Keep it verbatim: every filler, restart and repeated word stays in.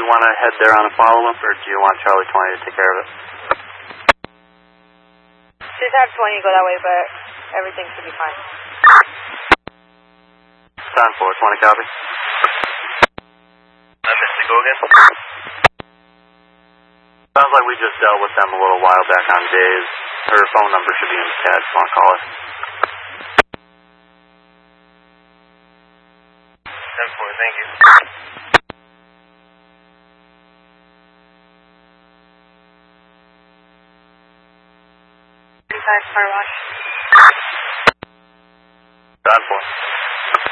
want to head there on a follow-up, or do you want Charlie twenty to take care of it? Just have twenty go that way, but everything should be fine. Time for twenty copy. I missed it, go again? Sounds like we just dealt with them a little while back on days. Her phone number should be in the chat. Just want to call her. ten four, thank you. Five car wash. Time for.